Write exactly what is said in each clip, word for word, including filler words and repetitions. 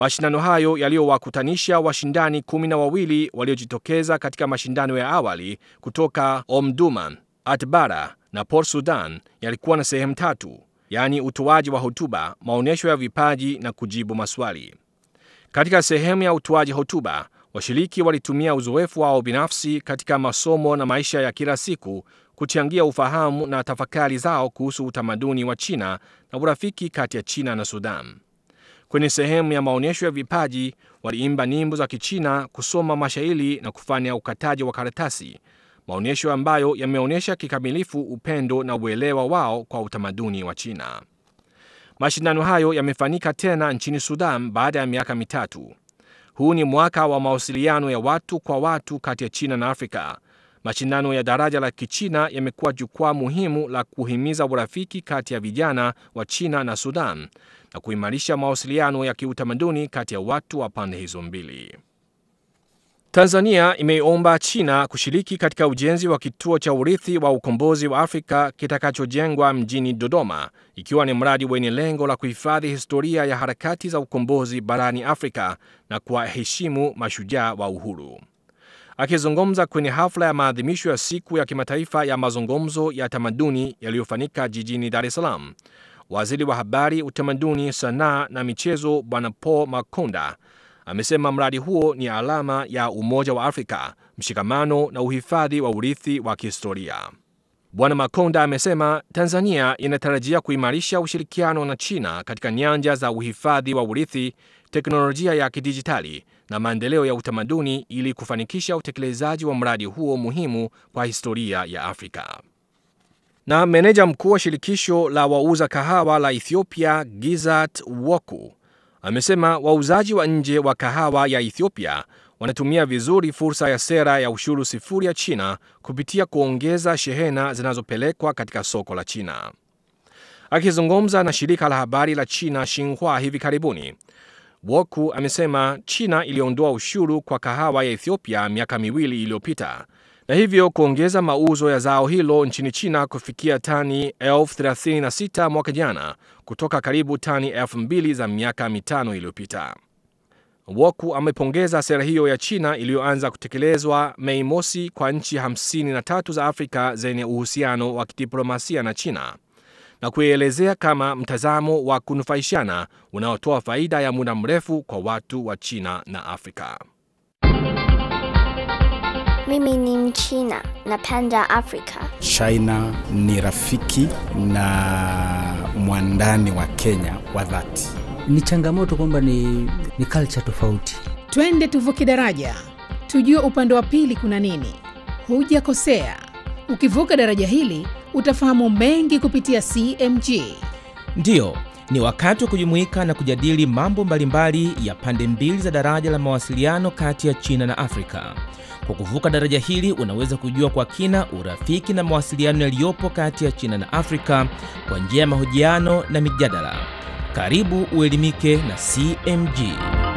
Mashindano hayo yaliyowakutanisha washindani kumi na wawili waliojitokeza katika mashindano ya awali kutoka Omdurman, Atbara na Port Sudan yalikuwa na sehemu tatu, yaani utoaji wa hotuba, maonyesho ya vipaji na kujibu maswali. Katika sehemu ya utoaji hotuba, washiriki walitumia uzoefu wao binafsi katika masomo na maisha ya kila siku kuchangia ufahamu na tafakari zao kuhusu utamaduni wa China na urafiki kati ya China na Sudan. Kwenye sehemu ya maonyesho ya vipaji, waliimba nyimbo za Kichina, kusoma mashairi na kufanya ukataji wa karatasi, maonyesho ambayo yameonyesha kikamilifu upendo na uelewa wao kwa utamaduni wa China. Mashindano hayo yamefanyika tena nchini Sudan baada ya miaka mitatu. Huu ni mwaka wa mawasiliano ya watu kwa watu kati ya China na Afrika. Mashindano ya daraja la Kichina yamekuwa jukwaa muhimu la kuhimiza urafiki kati ya vijana wa China na Sudan na kuimarisha mawasiliano ya kiutamaduni kati ya watu wa pande hizo mbili. Tanzania imeomba China kushiriki katika ujenzi wa kituo cha urithi wa ukombozi wa Afrika kitakachojengwa mjini Dodoma, ikiwa ni mradi wenye lengo la kuhifadhi historia ya harakati za ukombozi barani Afrika na kuwaheshimu mashujaa wa uhuru. Akizungumza kwenye hafla ya maadhimisho ya siku ya kimataifa ya mazungumzo ya tamaduni yaliyofanyika jijini Dar es Salaam, Waziri wa Habari, Utamaduni, Sanaa na Michezo Bwana Paul Makonda amesema mradi huo ni alama ya umoja wa Afrika, mshikamano na uhifadhi wa urithi wa kihistoria. Bwana Makonda amesema Tanzania inatarajia kuimarisha ushirikiano na China katika nyanja za uhifadhi wa urithi, teknolojia ya kidijitali na maendeleo ya utamaduni ili kufanikisha utekelezaji wa mradi huo muhimu kwa historia ya Afrika. Na meneja mkuu wa shirikisho la wauza kahawa la Ethiopia, Gizat Woku, amesema wauzaji wa nje wa kahawa ya Ethiopia wanatumia vizuri fursa ya sera ya ushuru sifuri ya China kupitia kuongeza shehena zinazopelekwa katika soko la China. Akizungumza na shirika la habari la China Xinhua hivi karibuni, Woku amesema China iliondoa ushuru kwa kahawa ya Ethiopia miaka miwili iliyopita na hivyo kuongeza mauzo ya zao hilo nchini China kufikia tani elfu thelathini na sita mwaka jana kutoka karibu tani elfu mbili za miaka mitano iliyopita. Woku amepongeza sera hiyo ya China iliyoanza kutekelezwa Mei mosi kwa nchi hamsini na tatu za Afrika zenye uhusiano wa kidiplomasia na China na kuielezea kama mtazamo wa kunufaishana unaotoa faida ya muda mrefu kwa watu wa China na Afrika. Mimi ni Mchina, napenda Afrika. China ni rafiki na mwandani wa Kenya wa dhati. Ni changamoto kwamba ni, ni culture tofauti. Twende tuvuke daraja, tujue upande wa pili kuna nini. Hujakosea, ukivuka daraja hili utafahamu mengi kupitia C M G. Ndiyo, ni wakati wa kujumuika na kujadili mambo mbalimbali ya pande mbili za daraja la mawasiliano kati ya China na Afrika. Kwa kuvuka daraja hili unaweza kujua kwa kina urafiki na mawasiliano yaliyopo kati ya China na Afrika kwa njia ya mahojiano na mijadala. Karibu uelimike na C M G.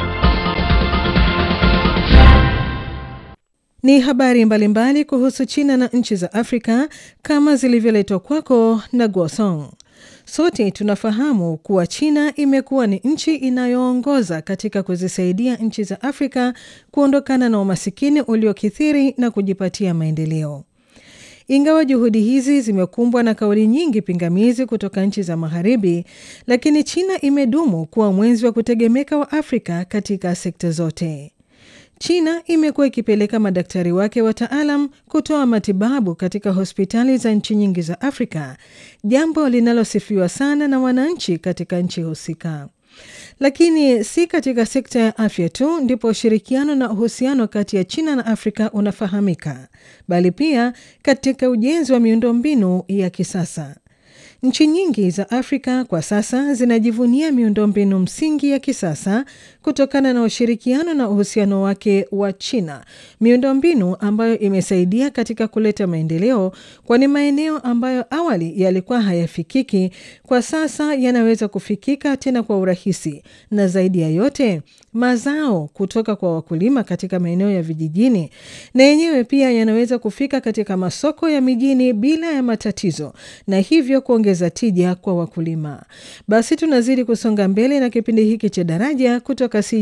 Ni habari mbalimbali kuhusu China na nchi za Afrika kama zilivyoletwa kwako na Guosong. Sote tunafahamu kuwa China imekuwa ni nchi inayoongoza katika kuzisaidia nchi za Afrika kuondokana na umasikini uliokithiri na kujipatia maendeleo. Ingawa juhudi hizi zimekumbwa na kauli nyingi pingamizi kutoka nchi za Magharibi, lakini China imedumu kuwa mwenzi wa kutegemeka wa Afrika katika sekta zote. China imekuwa ikipeleka madaktari wake wataalam kutoa matibabu katika hospitali za nchi nyingi za Afrika, jambo linalosifiwa sana na wananchi katika nchi husika. Lakini si katika sekta ya afya tu ndipo ushirikiano na uhusiano kati ya China na Afrika unafahamika, bali pia katika ujenzi wa miundombinu ya kisasa. Nchi nyingi za Afrika kwa sasa zinajivunia miundombinu msingi ya kisasa kutokana na ushirikiano na uhusiano wake wa China, miundombinu ambayo imesaidia katika kuleta maendeleo, kwani maeneo ambayo awali yalikuwa hayafikiki kwa sasa yanaweza kufikika tena kwa urahisi, na zaidi ya yote mazao kutoka kwa wakulima katika maeneo ya vijijini na yenyewe pia yanaweza kufika katika masoko ya mijini bila ya matatizo, na hivyo kuongeza tija kwa wakulima. Basi tunazidi kusonga mbele na kipindi hiki cha Daraja kutoka C